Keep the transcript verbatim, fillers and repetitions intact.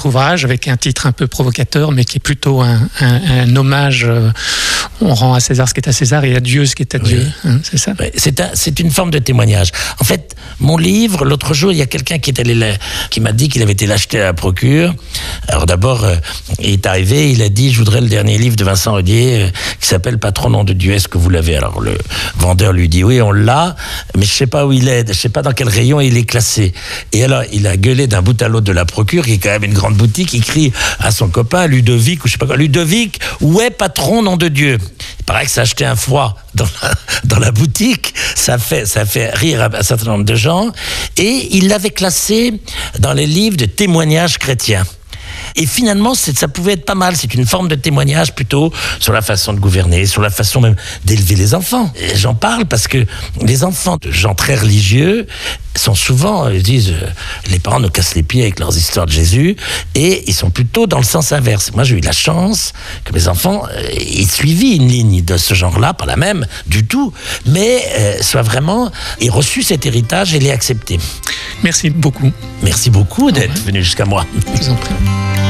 autre ouvrage avec un titre un peu provocateur, mais qui est plutôt un, un, un hommage. Euh, on rend à César ce qui est à César et à Dieu ce qui est à Dieu. Oui. Hein, c'est ça. Oui, c'est, un, c'est une forme de témoignage. En fait, mon livre, l'autre jour, il y a quelqu'un qui est allé la, qui m'a dit qu'il avait été l'acheter à la procure. Alors d'abord, euh, il est arrivé, il a dit, je voudrais le dernier livre de Vincent Rodier euh, qui s'appelle Patron, nom de Dieu, est-ce que vous l'avez? Alors le vendeur lui dit, oui, on l'a, mais je sais pas où il est, je sais pas dans quel rayon il est classé. Et alors, il a gueulé d'un bout à l'autre de la procure, qui est quand même une grande boutique, il crie à son copain, Ludovic, ou je sais pas quoi, Ludovic, où est Patron, nom de Dieu? Il paraît que ça a acheté un froid dans la, dans la boutique, ça fait, ça fait rire un certain nombre de gens, et il l'avait classé dans les livres de témoignages chrétiens. Et finalement, c'est, ça pouvait être pas mal. C'est une forme de témoignage plutôt sur la façon de gouverner, sur la façon même d'élever les enfants. Et j'en parle parce que les enfants de gens très religieux sont souvent, ils disent, euh, les parents nous cassent les pieds avec leurs histoires de Jésus, et ils sont plutôt dans le sens inverse. Moi, j'ai eu la chance que mes enfants euh, aient suivi une ligne de ce genre-là, pas la même du tout, mais euh, soient vraiment, aient reçu cet héritage et l'aient accepté. Merci beaucoup. Merci beaucoup d'être venu jusqu'à moi. Je vous en prie.